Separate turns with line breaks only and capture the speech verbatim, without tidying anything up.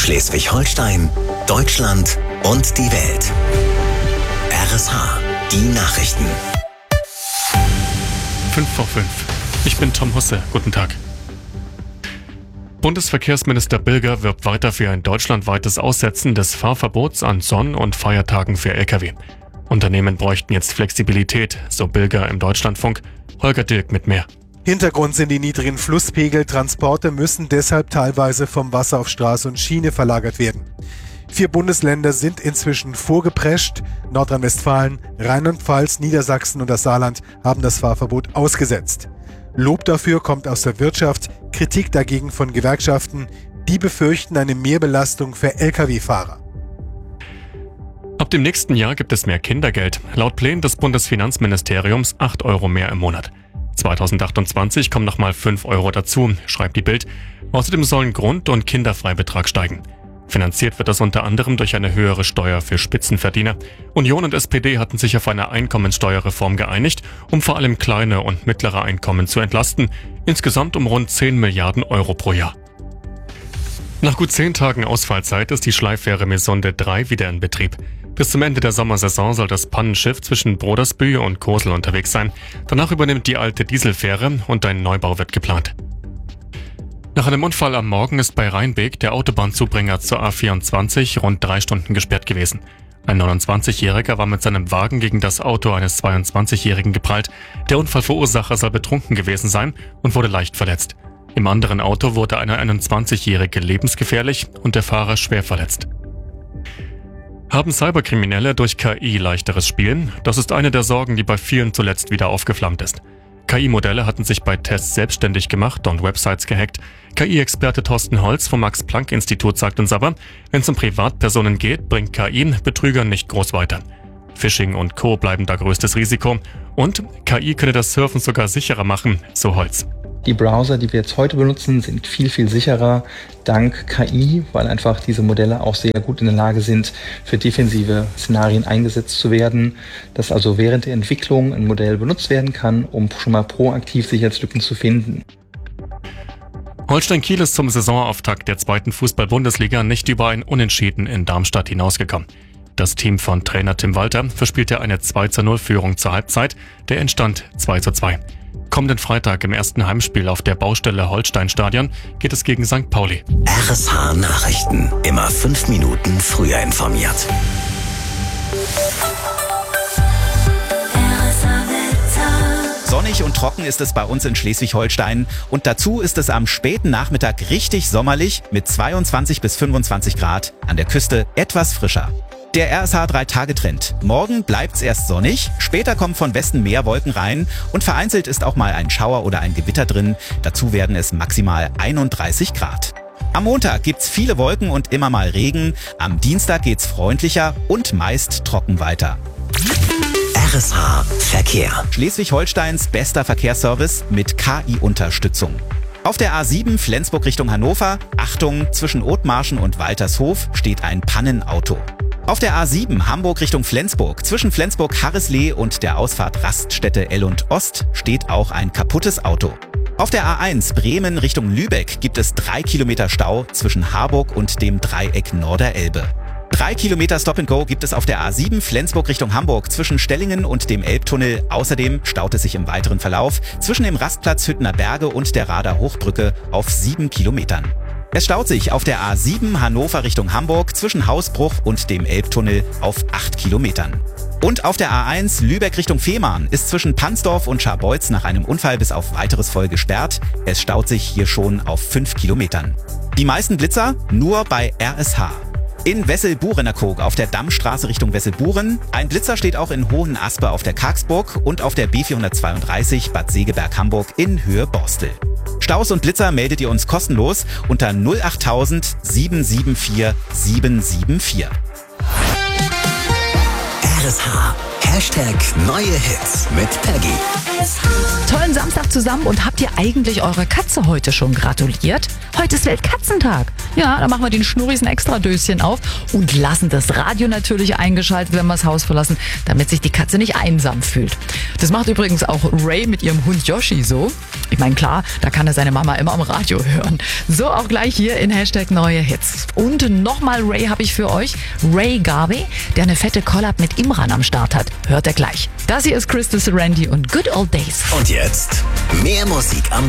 Schleswig-Holstein, Deutschland und die Welt. R S H, die Nachrichten.
fünf vor fünf. Ich bin Tom Husse. Guten Tag. Bundesverkehrsminister Bilger wirbt weiter für ein deutschlandweites Aussetzen des Fahrverbots an Sonn- und Feiertagen für L K W. Unternehmen bräuchten jetzt Flexibilität, so Bilger im Deutschlandfunk. Holger Dilk mit mehr.
Hintergrund sind die niedrigen Flusspegel. Transporte müssen deshalb teilweise vom Wasser auf Straße und Schiene verlagert werden. Vier Bundesländer sind inzwischen vorgeprescht. Nordrhein-Westfalen, Rheinland-Pfalz, Niedersachsen und das Saarland haben das Fahrverbot ausgesetzt. Lob dafür kommt aus der Wirtschaft, Kritik dagegen von Gewerkschaften. Die befürchten eine Mehrbelastung für L K W-Fahrer.
Ab dem nächsten Jahr gibt es mehr Kindergeld. Laut Plänen des Bundesfinanzministeriums acht Euro mehr im Monat. zweitausendachtundzwanzig kommen nochmal fünf Euro dazu, schreibt die Bild. Außerdem sollen Grund- und Kinderfreibetrag steigen. Finanziert wird das unter anderem durch eine höhere Steuer für Spitzenverdiener. Union und S P D hatten sich auf eine Einkommensteuerreform geeinigt, um vor allem kleine und mittlere Einkommen zu entlasten. Insgesamt um rund zehn Milliarden Euro pro Jahr. Nach gut zehn Tagen Ausfallzeit ist die Schleiffähre Mesonde drei wieder in Betrieb. Bis zum Ende der Sommersaison soll das Pannenschiff zwischen Brodersbühl und Kosel unterwegs sein. Danach übernimmt die alte Dieselfähre und ein Neubau wird geplant. Nach einem Unfall am Morgen ist bei Rheinbeek der Autobahnzubringer zur A vierundzwanzig rund drei Stunden gesperrt gewesen. Ein neunundzwanzigjähriger war mit seinem Wagen gegen das Auto eines zweiundzwanzigjährigen geprallt. Der Unfallverursacher soll betrunken gewesen sein und wurde leicht verletzt. Im anderen Auto wurde eine einundzwanzigjährige lebensgefährlich und der Fahrer schwer verletzt. Haben Cyberkriminelle durch K I leichteres Spielen? Das ist eine der Sorgen, die bei vielen zuletzt wieder aufgeflammt ist. K I-Modelle hatten sich bei Tests selbstständig gemacht und Websites gehackt. K I-Experte Thorsten Holz vom Max-Planck-Institut sagt uns aber, wenn es um Privatpersonen geht, bringt K I Betrügern nicht groß weiter. Phishing und Co. bleiben da größtes Risiko. Und K I könne das Surfen sogar sicherer machen, so Holz.
Die Browser, die wir jetzt heute benutzen, sind viel, viel sicherer dank K I, weil einfach diese Modelle auch sehr gut in der Lage sind, für defensive Szenarien eingesetzt zu werden, dass also während der Entwicklung ein Modell benutzt werden kann, um schon mal proaktiv Sicherheitslücken zu finden.
Holstein Kiel ist zum Saisonauftakt der zweiten Fußball-Bundesliga nicht über ein Unentschieden in Darmstadt hinausgekommen. Das Team von Trainer Tim Walter verspielte eine zwei zu null Führung zur Halbzeit, der Endstand zwei zu zwei. Kommenden Freitag im ersten Heimspiel auf der Baustelle Holstein-Stadion geht es gegen Sankt Pauli.
R S H Nachrichten, immer fünf Minuten früher informiert.
Sonnig und trocken ist es bei uns in Schleswig-Holstein und dazu ist es am späten Nachmittag richtig sommerlich mit zweiundzwanzig bis fünfundzwanzig Grad, an der Küste etwas frischer. Der R S H drei Tage Trend. Morgen bleibt's erst sonnig, später kommen von Westen mehr Wolken rein und vereinzelt ist auch mal ein Schauer oder ein Gewitter drin. Dazu werden es maximal einunddreißig Grad. Am Montag gibt's viele Wolken und immer mal Regen. Am Dienstag geht's freundlicher und meist trocken weiter.
R S H Verkehr.
Schleswig-Holsteins bester Verkehrsservice mit K I-Unterstützung. Auf der A sieben Flensburg Richtung Hannover, Achtung, zwischen Othmarschen und Waltershof steht ein Pannenauto. Auf der A sieben Hamburg Richtung Flensburg, zwischen Flensburg-Harrislee und der Ausfahrt Raststätte El und Ost steht auch ein kaputtes Auto. Auf der A eins Bremen Richtung Lübeck gibt es drei Kilometer Stau zwischen Harburg und dem Dreieck Norderelbe. Drei Kilometer Stop-and-Go gibt es auf der A sieben Flensburg Richtung Hamburg zwischen Stellingen und dem Elbtunnel. Außerdem staut es sich im weiteren Verlauf zwischen dem Rastplatz Hüttener Berge und der Rader Hochbrücke auf sieben Kilometern. Es staut sich auf der A sieben Hannover Richtung Hamburg zwischen Hausbruch und dem Elbtunnel auf acht Kilometern. Und auf der A eins Lübeck Richtung Fehmarn ist zwischen Pansdorf und Scharbeutz nach einem Unfall bis auf weiteres voll gesperrt. Es staut sich hier schon auf fünf Kilometern. Die meisten Blitzer nur bei R S H. In Wessel-Burenerkog auf der Dammstraße Richtung Wesselburen. Ein Blitzer steht auch in Hohenaspe auf der Karksburg und auf der B vierhundertzweiunddreißig Bad Segeberg-Hamburg in Höhe Borstel. Staus und Blitzer meldet ihr uns kostenlos unter null acht tausend sieben sieben vier sieben sieben vier.
R S H Hashtag neue Hits mit Peggy.
Tollen Samstag zusammen und habt ihr eigentlich eurer Katze heute schon gratuliert? Heute ist Weltkatzentag. Ja, da machen wir den Schnurris ein extra Döschen auf und lassen das Radio natürlich eingeschaltet, wenn wir das Haus verlassen, damit sich die Katze nicht einsam fühlt. Das macht übrigens auch Ray mit ihrem Hund Yoshi so. Ich meine, klar, da kann er seine Mama immer am Radio hören. So auch gleich hier in Hashtag Neue Hits. Und nochmal Ray habe ich für euch. Ray Garvey, der eine fette Collab mit Imran am Start hat. Hört er gleich. Das hier ist Crystal Serenity und Good Old Days.
Und jetzt mehr Musik am